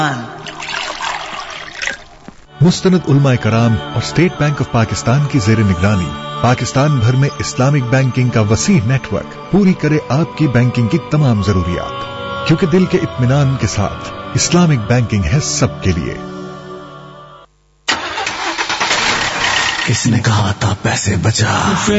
मुस्तनद उलमाए कराम और state bank of Pakistan की ज़ेर निगरानी पाकिस्तान भर में इस्लामिक बैंकिंग का वसीह नेटवर्क पूरी करे आपकी बैंकिंग की तमाम जरूरियात, क्योंकि दिल के इत्मीनान के साथ इस्लामिक बैंकिंग है सबके लिए। किसने कहा था पैसे बचा,